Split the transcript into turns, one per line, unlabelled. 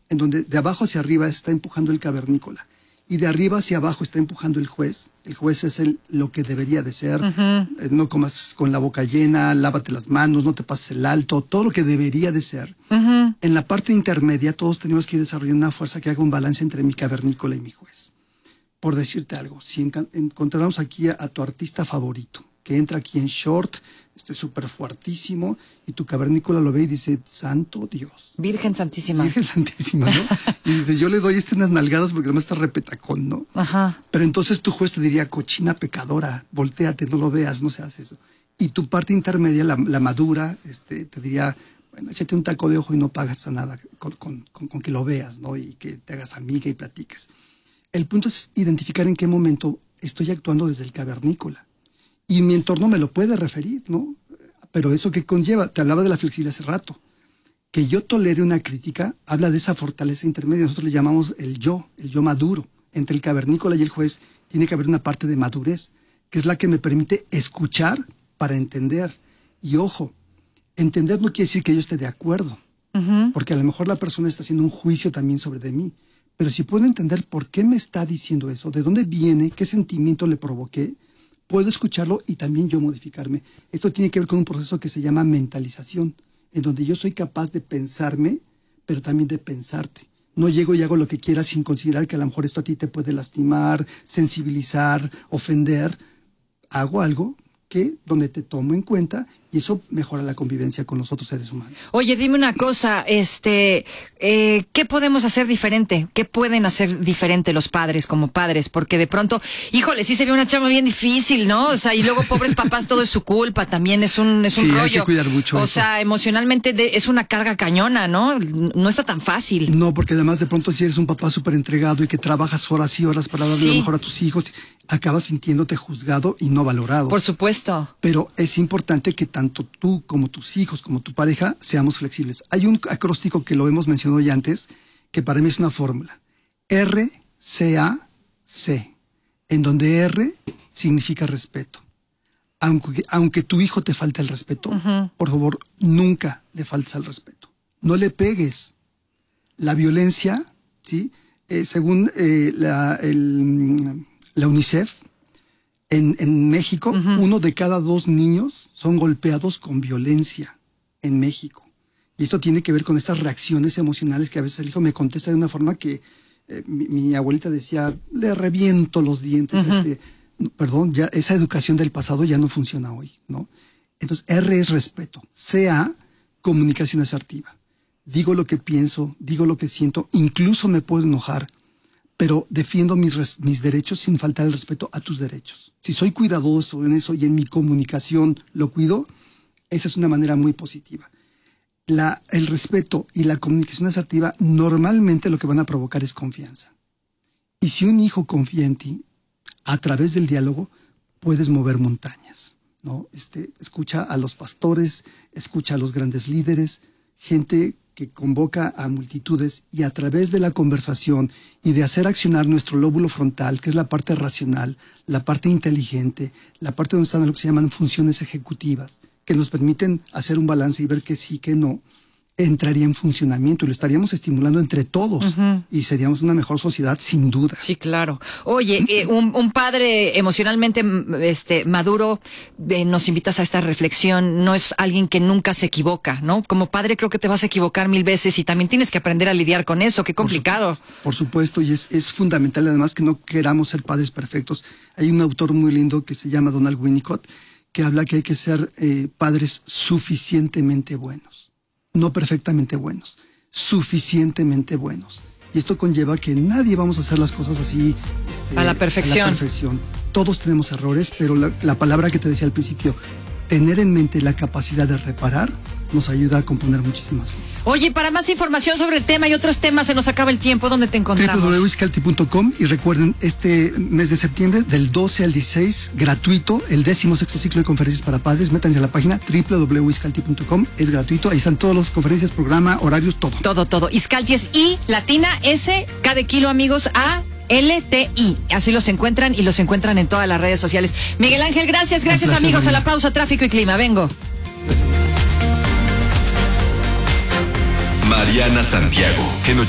en donde de abajo hacia arriba está empujando el cavernícola y de arriba hacia abajo está empujando el juez. El juez es lo que debería de ser. No comas con la boca llena, lávate las manos, no te pases el alto, todo lo que debería de ser. En la parte intermedia todos tenemos que ir desarrollando una fuerza que haga un balance entre mi cavernícola y mi juez. Por decirte algo, si encontramos aquí a tu artista favorito, que entra aquí en short, súper fuertísimo, y tu cavernícola lo ve y dice, santo Dios.
Virgen Santísima.
Virgen Santísima, ¿no? Y dice, yo le doy unas nalgadas porque además está repetacón, ¿no?
Ajá.
Pero entonces tu juez te diría, cochina pecadora, voltéate, no lo veas, no se hace eso. Y tu parte intermedia, la madura, te diría, bueno, échate un taco de ojo y no pagas a nada con que lo veas, ¿no? Y que te hagas amiga y platiques. El punto es identificar en qué momento estoy actuando desde el cavernícola. Y mi entorno me lo puede referir, ¿no? Pero eso que conlleva, te hablaba de la flexibilidad hace rato. Que yo tolere una crítica, habla de esa fortaleza intermedia. Nosotros le llamamos el yo maduro. Entre el cavernícola y el juez tiene que haber una parte de madurez, que es la que me permite escuchar para entender. Y ojo, entender no quiere decir que yo esté de acuerdo, porque a lo mejor la persona está haciendo un juicio también sobre de mí. Pero si puedo entender por qué me está diciendo eso, de dónde viene, qué sentimiento le provoqué, puedo escucharlo y también yo modificarme. Esto tiene que ver con un proceso que se llama mentalización, en donde yo soy capaz de pensarme, pero también de pensarte. No llego y hago lo que quiera sin considerar que a lo mejor esto a ti te puede lastimar, sensibilizar, ofender. Hago algo donde te tomo en cuenta y eso mejora la convivencia con los otros seres humanos.
Oye, dime una cosa, ¿qué podemos hacer diferente? ¿Qué pueden hacer diferente los padres como padres? Porque de pronto, híjole, sí se ve una chama bien difícil, ¿no? O sea, y luego pobres papás, todo es su culpa, también es un rollo.
Hay que cuidar mucho
o
eso.
sea, emocionalmente es una carga cañona, ¿no? No está tan fácil.
No, porque además de pronto si eres un papá súper entregado y que trabajas horas y horas para darle lo mejor a tus hijos, acabas sintiéndote juzgado y no valorado.
Por supuesto.
Pero es importante que tanto tú como tus hijos, como tu pareja, seamos flexibles. Hay un acróstico que lo hemos mencionado ya antes, que para mí es una fórmula. R-C-A-C, en donde R significa respeto. Aunque tu hijo te falte el respeto, por favor, nunca le faltes al respeto. No le pegues. La violencia, ¿sí? Según la UNICEF, en México, 1 de cada 2 niños son golpeados con violencia en México. Y esto tiene que ver con estas reacciones emocionales que a veces el hijo me contesta de una forma que mi abuelita decía, le reviento los dientes. Perdón, ya esa educación del pasado ya no funciona hoy, ¿no? Entonces, R es respeto. C-A, comunicación asertiva. Digo lo que pienso, digo lo que siento, incluso me puedo enojar, pero defiendo mis derechos sin faltar el respeto a tus derechos. Si soy cuidadoso en eso y en mi comunicación lo cuido, esa es una manera muy positiva. El respeto y la comunicación asertiva normalmente lo que van a provocar es confianza. Y si un hijo confía en ti, a través del diálogo puedes mover montañas, ¿no? Escucha a los pastores, escucha a los grandes líderes, gente que convoca a multitudes y a través de la conversación y de hacer accionar nuestro lóbulo frontal, que es la parte racional, la parte inteligente, la parte donde están lo que se llaman funciones ejecutivas, que nos permiten hacer un balance y ver que sí, que no, entraría en funcionamiento y lo estaríamos estimulando entre todos y seríamos una mejor sociedad sin duda.
Sí, claro. Oye, un padre emocionalmente maduro, nos invitas a esta reflexión, no es alguien que nunca se equivoca, ¿no? Como padre creo que te vas a equivocar 1000 veces y también tienes que aprender a lidiar con eso, qué complicado.
Por supuesto, y es fundamental además que no queramos ser padres perfectos. Hay un autor muy lindo que se llama Donald Winnicott que habla que hay que ser padres suficientemente buenos. No perfectamente buenos, suficientemente buenos. Y esto conlleva que nadie vamos a hacer las cosas así
a la perfección.
Todos tenemos errores, pero la palabra que te decía al principio, tener en mente la capacidad de reparar, nos ayuda a componer muchísimas cosas.
Oye, para más información sobre el tema y otros temas, se nos acaba el tiempo, ¿dónde te encontramos?
www.iscalti.com y recuerden, este mes de septiembre, del 12 al 16, gratuito, el 16º ciclo de conferencias para padres. Métanse a la página www.iscalti.com, es gratuito, ahí están todas las conferencias, programa, horarios, todo.
Todo. Iscalti es I, latina, S, K de kilo, amigos, A, LTI. Así los encuentran y los encuentran en todas las redes sociales. Miguel Ángel, gracias amigos. A la pausa, tráfico y clima. Vengo.
Mariana Santiago,